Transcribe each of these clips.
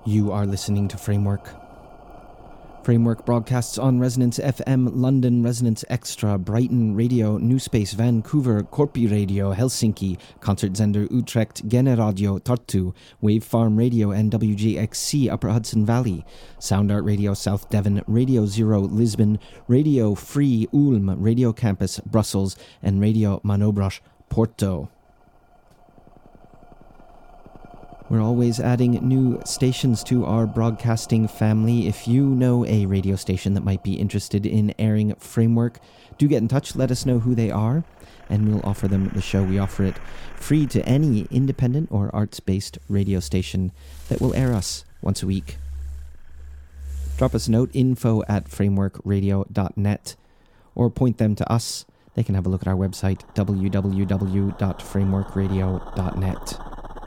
You are listening to Framework. Framework broadcasts on Resonance FM, London, Resonance Extra, Brighton Radio, New Space, Vancouver, Corpi Radio, Helsinki, Concertzender Utrecht, Gene Radio, Tartu, Wave Farm Radio, and WGXC, Upper Hudson Valley, Sound Art Radio, South Devon, Radio Zero, Lisbon, Radio Free, Ulm, Radio Campus, Brussels, and Radio Manobras, Porto. We're always adding new stations to our broadcasting family. If you know a radio station that might be interested in airing Framework, do get in touch, let us know who they are, and we'll offer them the show. We offer it free to any independent or arts-based radio station that will air us once a week. Drop us a note, info@frameworkradio.net, or point them to us. They can have a look at our website, www.frameworkradio.net.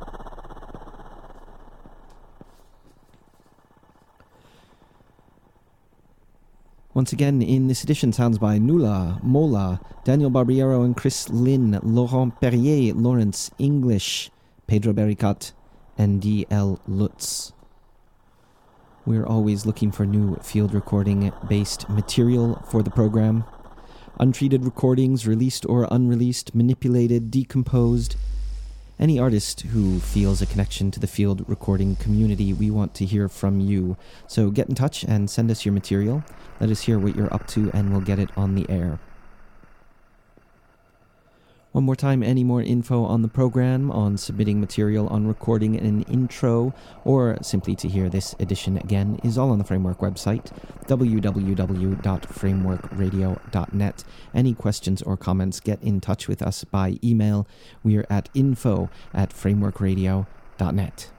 Once again, in this edition, sounds by Nula, Mola, Daniel Barbiero and Chris Lynn, Laurent Perrier, Lawrence English, Pedro Bericat, and D.L. Lutz. We're always looking for new field recording-based material for the program. Untreated recordings, released or unreleased, manipulated, decomposed. Any artist who feels a connection to the field recording community, we want to hear from you. So get in touch and send us your material. Let us hear what you're up to and we'll get it on the air. One more time, any more info on the program, on submitting material, on recording an intro, or simply to hear this edition again, is all on the Framework website, www.frameworkradio.net. Any questions or comments, get in touch with us by email. We are at info@frameworkradio.net.